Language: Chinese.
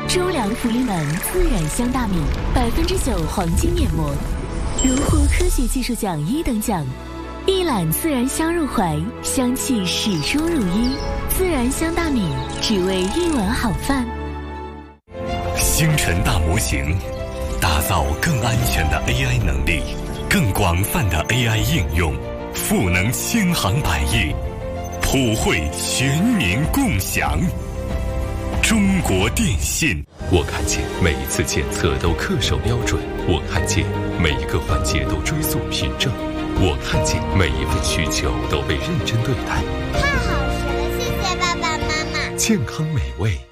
周良福临门自然香大米，9%黄金面膜，荣获科学技术奖1等奖。一揽自然香入怀，香气始终如一。自然香大米，只为一碗好饭。 星辰大模型，打造更安全的 AI 能力，更广泛的 AI 应用，赋能千行百业，普惠全民共享。中国电信， 我看见每一次检测都恪守标准，我看见每一个环节都追溯凭证，我看见每一份需求都被认真对待。 太好吃了，谢谢爸爸妈妈。 健康美味